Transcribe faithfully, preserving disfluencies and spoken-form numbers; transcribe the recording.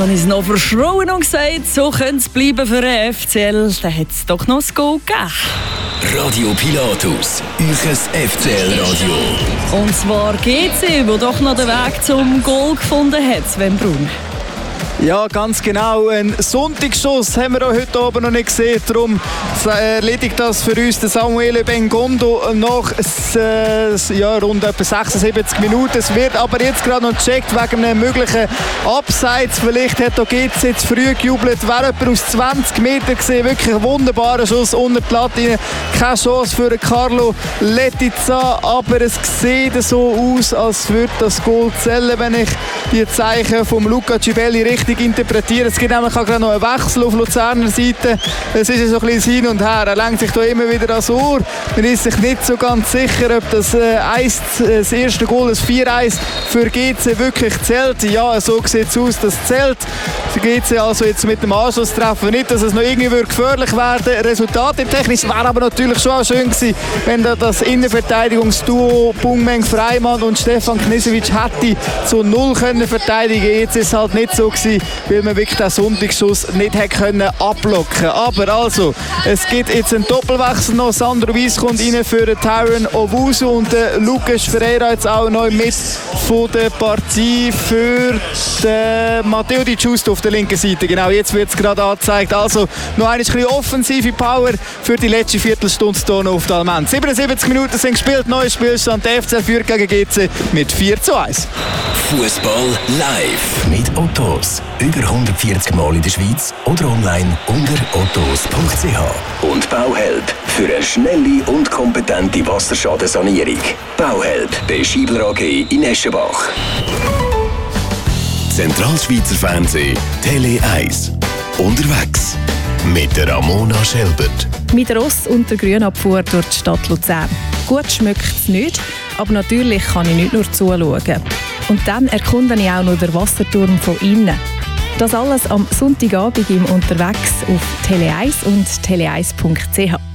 Und es noch verschrauen und gesagt, so könnte es bleiben für den F C L. Dann hat es doch noch ein Goal gegeben. Radio Pilatus, euer F C L-Radio. Und zwar G C, wo doch noch den Weg zum Goal gefunden hat, Sven Brun. Ja, ganz genau. Ein Sonntagsschuss haben wir auch heute Abend noch nicht gesehen. Darum erledigt das für uns der Samuele Bengondo nach äh, ja, rund etwa sechsundsiebzig Minuten. Es wird aber jetzt gerade noch gecheckt wegen einem möglichen Abseits. Vielleicht hat auch G C zu früh gejubelt. Wäre jemand aus zwanzig Metern gesehen. Wirklich ein wunderbarer Schuss unter die Latte. Keine Chance für Carlo Letizia. Aber es sieht so aus, als würde das Goal zählen, wenn ich die Zeichen von Luca Gibelli richtig interpretieren. Es gibt nämlich auch gerade noch einen Wechsel auf Luzerner Seite. Es ist so ein bisschen hin und her. Er lenkt sich da immer wieder ans Ohr. Man ist sich nicht so ganz sicher, ob das, äh, eins, das erste Goal, das vier eins für G C wirklich zählt. Ja, so sieht es aus, das zählt. Für G C also jetzt mit dem Anschlusstreffer nicht, dass es noch irgendwie gefährlich werden. Resultattechnisch wäre aber natürlich schon auch schön gewesen, wenn da das Innenverteidigungsduo Bungmeng Freimann und Stefan Knisewitsch hätte zu null können verteidigen. Jetzt ist es halt nicht so gewesen, weil man wirklich den Sonntagsschuss nicht hätte können ablocken. Aber also, es gibt jetzt einen Doppelwechsel noch. Sandro Weiss kommt rein für Tyron Owusu und der Lucas Ferreira jetzt auch neu mit von der Partie für den Matteo Di Giusto auf der linken Seite. Genau, jetzt wird es gerade angezeigt. Also noch eine bisschen offensive Power für die letzte Viertelstunde hier auf der Almend. siebenundsiebzig Minuten sind gespielt, neues Spielstand. Der F C L führt gegen G C mit vier zu eins. Fußball live mit Ottos. Über hundertvierzig Mal in der Schweiz oder online unter ottos punkt c h. Und Bauhelp für eine schnelle und kompetente Wasserschadensanierung. Bauhelp bei Schiebler A G in Eschenbach. Zentralschweizer Fernsehen, Tele eins. Unterwegs mit der Ramona Schelbert. Mit Ross und der Grünabfuhr durch die Stadt Luzern. Gut schmeckt es nicht, aber natürlich kann ich nicht nur zuschauen. Und dann erkunde ich auch noch den Wasserturm von innen. Das alles am Sonntagabend im Unterwegs auf Tele eins und tele eins punkt c h.